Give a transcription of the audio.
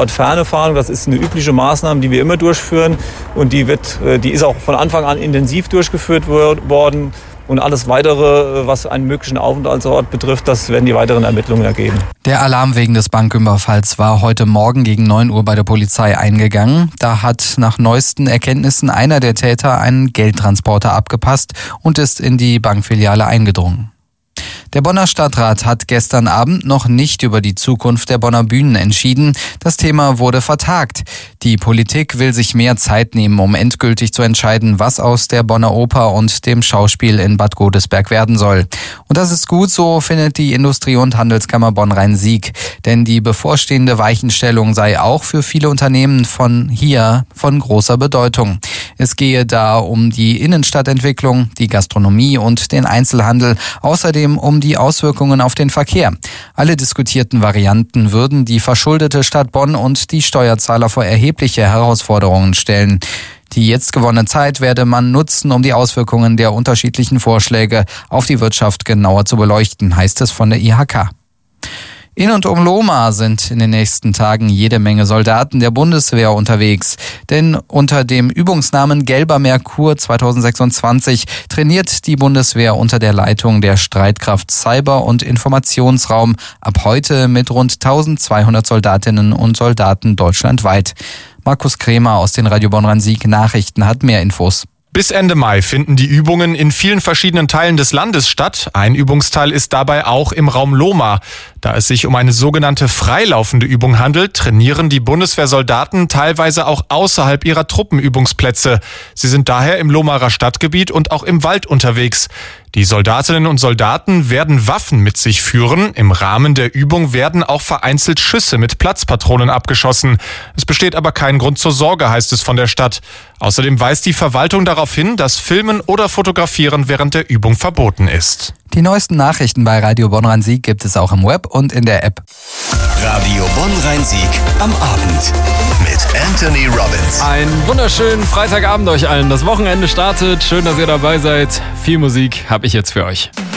Ortsferne-Fahndung. Das ist eine übliche Maßnahme, die wir immer durchführen. Und die ist auch von Anfang an intensiv durchgeführt worden. Und alles Weitere, was einen möglichen Aufenthaltsort betrifft, das werden die weiteren Ermittlungen ergeben. Der Alarm wegen des Banküberfalls war heute Morgen gegen 9 Uhr bei der Polizei eingegangen. Da hat nach neuesten Erkenntnissen einer der Täter einen Geldtransporter abgepasst und ist in die Bankfiliale eingedrungen. Der Bonner Stadtrat hat gestern Abend noch nicht über die Zukunft der Bonner Bühnen entschieden. Das Thema wurde vertagt. Die Politik will sich mehr Zeit nehmen, um endgültig zu entscheiden, was aus der Bonner Oper und dem Schauspiel in Bad Godesberg werden soll. Und das ist gut, so findet die Industrie- und Handelskammer Bonn-Rhein-Sieg. Denn die bevorstehende Weichenstellung sei auch für viele Unternehmen von großer Bedeutung. Es gehe da um die Innenstadtentwicklung, die Gastronomie und den Einzelhandel, außerdem um die Auswirkungen auf den Verkehr. Alle diskutierten Varianten würden die verschuldete Stadt Bonn und die Steuerzahler vor erhebliche Herausforderungen stellen. Die jetzt gewonnene Zeit werde man nutzen, um die Auswirkungen der unterschiedlichen Vorschläge auf die Wirtschaft genauer zu beleuchten, heißt es von der IHK. In und um Lohmar sind in den nächsten Tagen jede Menge Soldaten der Bundeswehr unterwegs. Denn unter dem Übungsnamen Gelber Merkur 2026 trainiert die Bundeswehr unter der Leitung der Streitkraft Cyber- und Informationsraum ab heute mit rund 1200 Soldatinnen und Soldaten deutschlandweit. Markus Kremer aus den Radio Bonn-Rhein-Sieg Nachrichten hat mehr Infos. Bis Ende Mai finden die Übungen in vielen verschiedenen Teilen des Landes statt. Ein Übungsteil ist dabei auch im Raum Lohmar. Da es sich um eine sogenannte freilaufende Übung handelt, trainieren die Bundeswehrsoldaten teilweise auch außerhalb ihrer Truppenübungsplätze. Sie sind daher im Lohmarer Stadtgebiet und auch im Wald unterwegs. Die Soldatinnen und Soldaten werden Waffen mit sich führen. Im Rahmen der Übung werden auch vereinzelt Schüsse mit Platzpatronen abgeschossen. Es besteht aber kein Grund zur Sorge, heißt es von der Stadt. Außerdem weist die Verwaltung darauf hin, dass Filmen oder Fotografieren während der Übung verboten ist. Die neuesten Nachrichten bei Radio Bonn-Rhein-Sieg gibt es auch im Web und in der App. Radio Bonn-Rhein-Sieg am Abend mit Anthony Robbins. Einen wunderschönen Freitagabend euch allen. Das Wochenende startet. Schön, dass ihr dabei seid. Viel Musik habe ich jetzt für euch.